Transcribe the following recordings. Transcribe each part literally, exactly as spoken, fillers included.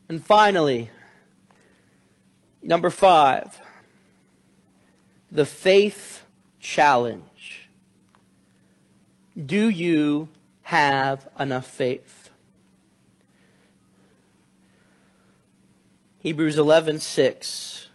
And finally, number five, the faith challenge. Do you have enough faith? Hebrews eleven six.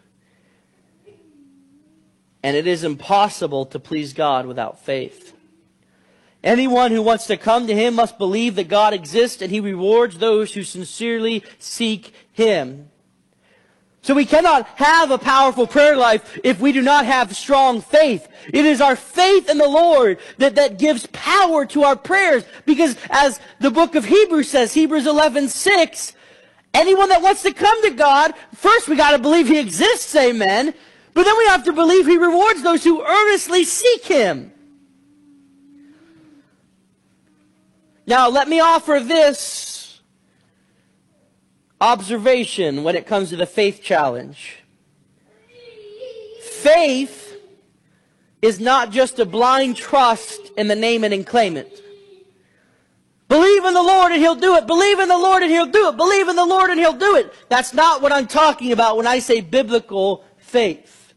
And it is impossible to please God without faith. Anyone who wants to come to Him must believe that God exists and He rewards those who sincerely seek Him. So we cannot have a powerful prayer life if we do not have strong faith. It is our faith in the Lord that, that gives power to our prayers. Because as the book of Hebrews says, Hebrews eleven six, anyone that wants to come to God, first we got to believe He exists, amen. But then we have to believe He rewards those who earnestly seek Him. Now, let me offer this observation when it comes to the faith challenge. Faith is not just a blind trust in the name it and claim it. Believe in the Lord and He'll do it. Believe in the Lord and He'll do it. Believe in the Lord and He'll do it. That's not what I'm talking about when I say biblical faith.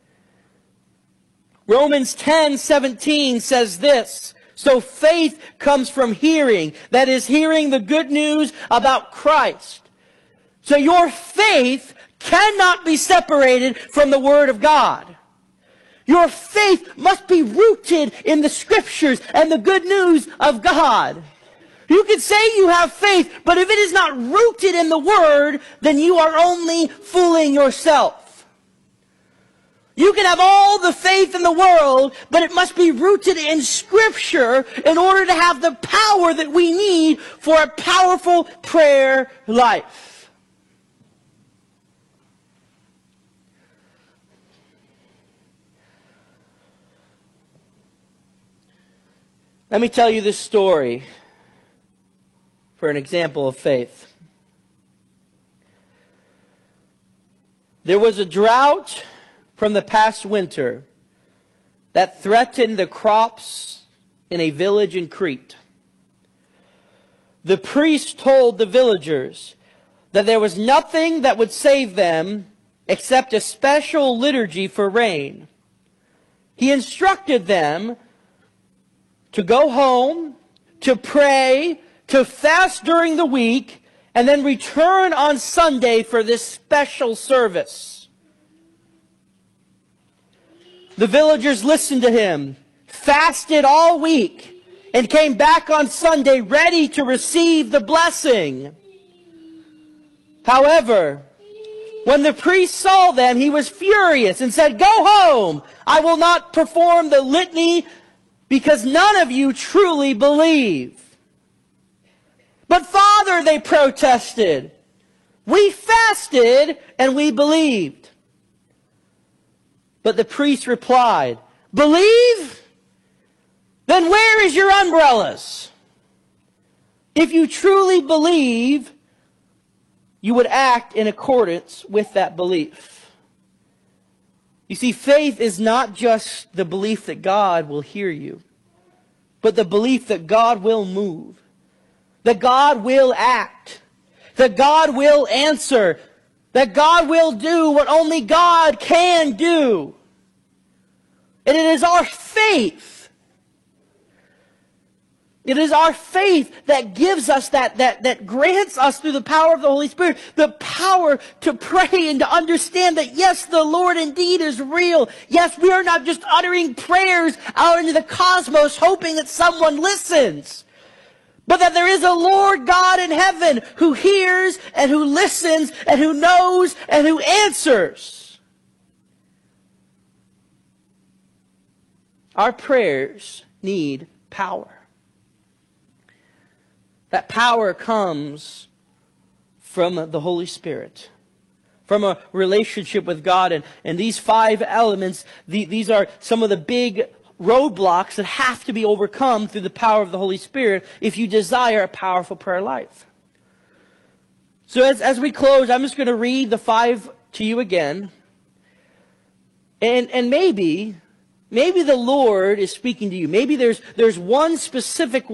Romans ten seventeen says this. So faith comes from hearing. That is, hearing the good news about Christ. So your faith cannot be separated from the Word of God. Your faith must be rooted in the Scriptures and the good news of God. You can say you have faith, but if it is not rooted in the Word, then you are only fooling yourself. You can have all the faith in the world, but it must be rooted in Scripture in order to have the power that we need for a powerful prayer life. Let me tell you this story for an example of faith. There was a drought from the past winter that threatened the crops in a village in Crete. The priest told the villagers that there was nothing that would save them except a special liturgy for rain. He instructed them to go home, to pray, to fast during the week, and then return on Sunday for this special service. The villagers listened to him, fasted all week, and came back on Sunday ready to receive the blessing. However, when the priest saw them, he was furious and said, "Go home! I will not perform the litany because none of you truly believe." "But Father," they protested, "we fasted and we believed." But the priest replied, "Believe? Then where is your umbrellas? If you truly believe, you would act in accordance with that belief." You see, faith is not just the belief that God will hear you, but the belief that God will move, that God will act, that God will answer, that God will do what only God can do. And it is our faith. It is our faith that gives us that, that, that grants us through the power of the Holy Spirit, the power to pray and to understand that yes, the Lord indeed is real. Yes, we are not just uttering prayers out into the cosmos hoping that someone listens. But that there is a Lord God in heaven who hears and who listens and who knows and who answers. Our prayers need power. That power comes from the Holy Spirit, from a relationship with God. And, and these five elements, the, these are some of the big roadblocks that have to be overcome through the power of the Holy Spirit if you desire a powerful prayer life. So as, as we close, I'm just going to read the five to you again. And, and maybe, maybe the Lord is speaking to you. Maybe there's, there's one specific